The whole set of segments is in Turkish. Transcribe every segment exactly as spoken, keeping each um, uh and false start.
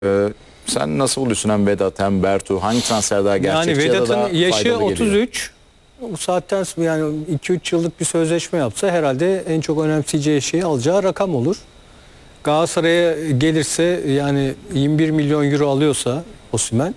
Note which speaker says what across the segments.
Speaker 1: Ee, sen nasıl buluyorsun hem Vedat hem Bertu? Hangi transfer daha gerçekçi
Speaker 2: Yani
Speaker 1: ya da daha
Speaker 2: Vedat'ın yaşı
Speaker 1: faydalı geliyor?
Speaker 2: otuz üç. Bu saatten sonra yani iki üç yıllık bir sözleşme yapsa herhalde en çok önemseyeceği şey alacağı rakam olur. Galatasaray'a gelirse yani yirmi bir milyon euro alıyorsa Osimhen,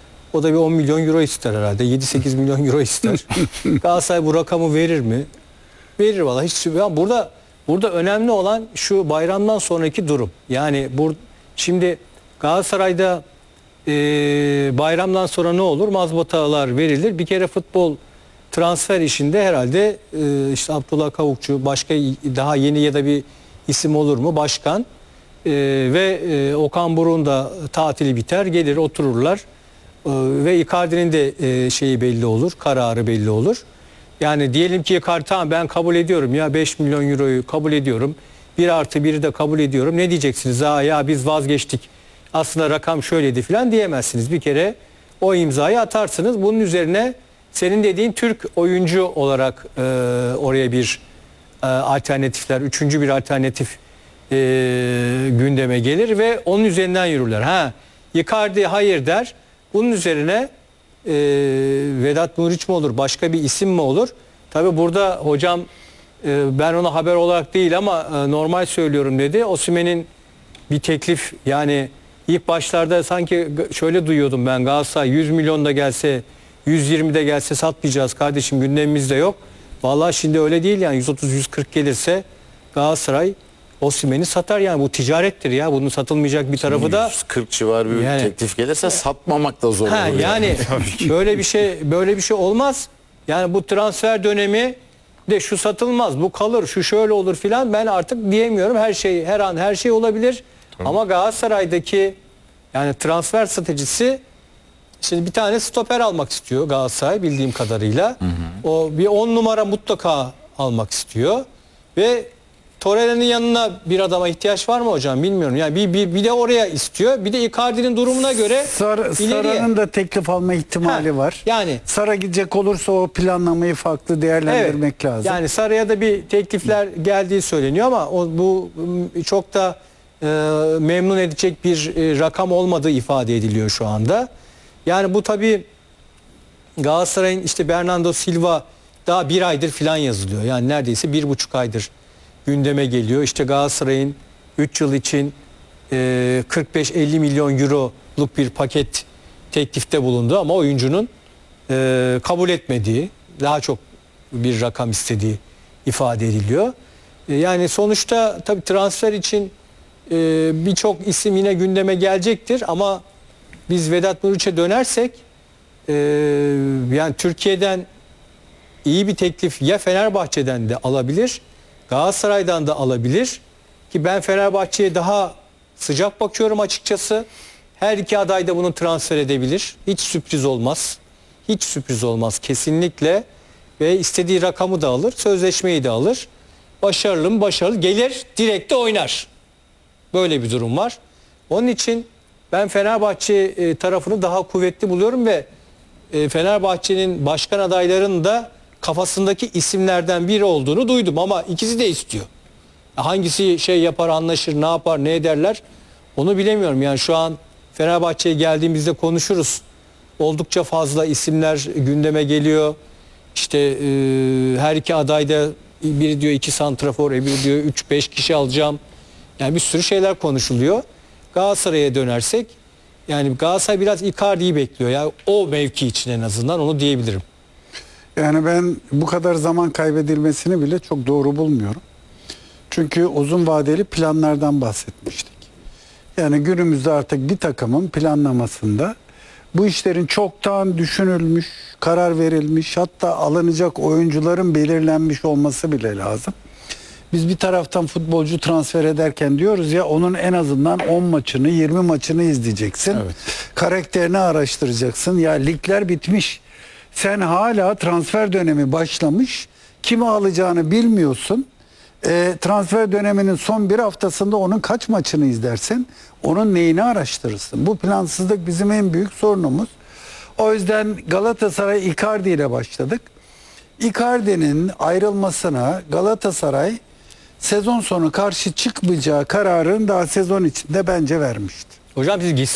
Speaker 2: o da bir on milyon euro ister herhalde. yedi sekiz milyon euro ister. Galatasaray bu rakamı verir mi? Verir valla. Hiç ya burada burada önemli olan şu bayramdan sonraki durum. Yani bur şimdi Galatasaray'da e, bayramdan sonra ne olur? Mazbatalar verilir. Bir kere futbol transfer işinde herhalde e, işte Abdullah Kavukçu, başka daha yeni ya da bir isim olur mu? Başkan e, ve e, Okan Buruk'un da tatili biter, gelir otururlar. E, ve Icardi'nin de e, şeyi belli olur, kararı belli olur. Yani diyelim ki Icardi tamam ben kabul ediyorum ya beş milyon euroyu kabul ediyorum. bir artı biri de kabul ediyorum. Ne diyeceksiniz? Aa ya biz vazgeçtik. Aslında rakam şöyleydi falan diyemezsiniz. Bir kere o imzayı atarsınız. Bunun üzerine senin dediğin Türk oyuncu olarak e, oraya bir e, alternatifler, üçüncü bir alternatif e, gündeme gelir ve onun üzerinden yürürler. Ha, Icardi hayır der. Bunun üzerine e, Vedat Muriç mi olur, başka bir isim mi olur? Tabii burada hocam e, ben ona haber olarak değil ama e, normal söylüyorum dedi. Osimhen'in bir teklif, yani ilk başlarda sanki şöyle duyuyordum ben, Galatasaray yüz milyon da gelse yüz yirmi de gelse satmayacağız kardeşim, gündemimizde yok. Vallahi şimdi öyle değil yani, yüz otuz yüz kırk gelirse Galatasaray Osimhen'i satar, yani bu ticarettir ya, bunun satılmayacak bir tarafı da.
Speaker 1: yüz kırk civarı bir
Speaker 2: yani,
Speaker 1: teklif gelirse satmamak da zor olur.
Speaker 2: Ha, yani böyle bir şey böyle bir şey olmaz. Yani bu transfer dönemi de şu satılmaz, bu kalır, şu şöyle olur filan, ben artık diyemiyorum. Her şey, her an her şey olabilir. Tamam. Ama Galatasaray'daki yani transfer stratejisi, şimdi bir tane stoper almak istiyor Galatasaray bildiğim kadarıyla. Hı hı. O bir on numara mutlaka almak istiyor ve Torreira'nın yanına bir adama ihtiyaç var mı hocam bilmiyorum. Yani bir, bir, bir de oraya istiyor. Bir de Icardi'nin durumuna göre
Speaker 3: Sar, Sara'nın da teklif alma ihtimali ha, var.
Speaker 2: Yani
Speaker 3: Sara gidecek olursa o planlamayı farklı değerlendirmek evet, lazım.
Speaker 2: Yani Sara'ya da bir teklifler geldiği söyleniyor ama o, bu çok da e, memnun edecek bir e, rakam olmadığı ifade ediliyor şu anda. Yani bu tabii Galatasaray'ın işte Bernardo Silva daha bir aydır filan yazılıyor. Yani neredeyse bir buçuk aydır gündeme geliyor. İşte Galatasaray'ın üç yıl için e, kırk beş elli milyon euroluk bir paket teklifte bulundu ama oyuncunun e, kabul etmediği, daha çok bir rakam istediği ifade ediliyor. E, yani sonuçta tabii transfer için e, birçok isim yine gündeme gelecektir ama biz Vedat Muriç'e dönersek e, yani Türkiye'den iyi bir teklif ya Fenerbahçe'den de alabilir, Galatasaray'dan da alabilir ki ben Fenerbahçe'ye daha sıcak bakıyorum açıkçası. Her iki aday da bunu transfer edebilir. Hiç sürpriz olmaz. Hiç sürpriz olmaz kesinlikle. Ve istediği rakamı da alır, sözleşmeyi de alır. Başarılı mı? Başarılı. Gelir, direkt de oynar. Böyle bir durum var. Onun için ben Fenerbahçe tarafını daha kuvvetli buluyorum ve Fenerbahçe'nin başkan adaylarının da kafasındaki isimlerden biri olduğunu duydum ama ikisi de istiyor. Hangisi şey yapar, anlaşır, ne yapar, ne ederler onu bilemiyorum. Yani şu an Fenerbahçe'ye geldiğimizde konuşuruz. Oldukça fazla isimler gündeme geliyor. İşte e, her iki adayda biri diyor iki santrafor, biri diyor üç beş kişi alacağım. Yani bir sürü şeyler konuşuluyor. Galatasaray'a dönersek yani Galatasaray biraz Icardi'yi bekliyor. Yani o mevki için en azından onu diyebilirim.
Speaker 3: Yani ben bu kadar zaman kaybedilmesini bile çok doğru bulmuyorum. Çünkü uzun vadeli planlardan bahsetmiştik. Yani günümüzde artık bir takımın planlamasında bu işlerin çoktan düşünülmüş, karar verilmiş, hatta alınacak oyuncuların belirlenmiş olması bile lazım. Biz bir taraftan futbolcu transfer ederken diyoruz ya, onun en azından on maçını, yirmi maçını izleyeceksin. Evet. Karakterini araştıracaksın. Ya ligler bitmiş. Sen hala transfer dönemi başlamış. Kimi alacağını bilmiyorsun. E, transfer döneminin son bir haftasında onun kaç maçını izlersin? Onun neyini araştırırsın? Bu plansızlık bizim en büyük sorunumuz. O yüzden Galatasaray Icardi ile başladık. Icardi'nin ayrılmasına Galatasaray sezon sonu karşı çıkmayacağı kararını daha sezon içinde bence vermişti.
Speaker 2: Hocam siz gitsin